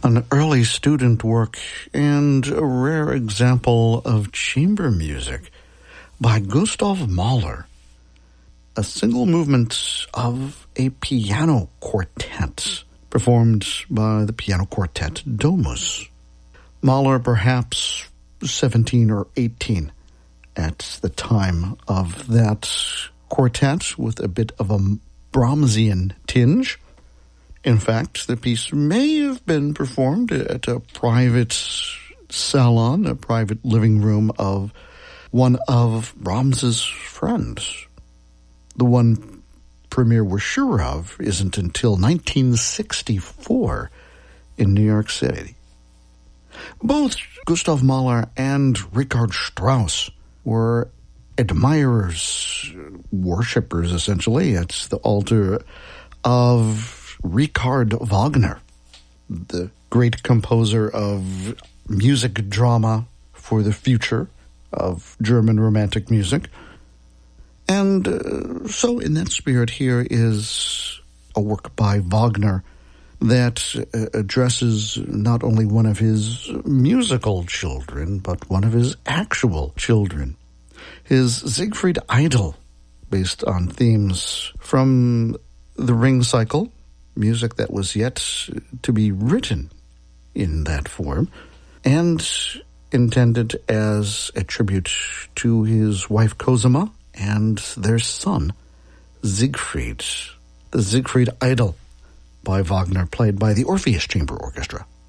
an early student work and a rare example of chamber music by Gustav Mahler, a single movement of a piano quartet performed by the piano quartet Domus. Mahler, perhaps 17 or 18 at the time of that quartet, with a bit of a Brahmsian tinge. In fact, the piece may have been performed at a private salon, a private living room of one of Brahms's friends. The one premiere we're sure of isn't until 1964 in New York City. Both Gustav Mahler and Richard Strauss were admirers, worshippers, essentially, at the altar of Richard Wagner, the great composer of music drama for the future of German Romantic music. And so in that spirit, here is a work by Wagner that addresses not only one of his musical children, but one of his actual children, his Siegfried Idle, based on themes from the Ring Cycle, music that was yet to be written in that form, and intended as a tribute to his wife Cosima and their son Siegfried, the Siegfried Idle by Wagner, played by the Orpheus Chamber Orchestra.